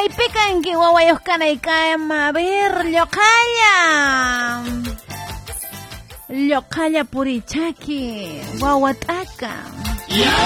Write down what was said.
maypikanki wawayuq kanaykama. A ver, Lloqalla purichaki wawataqa.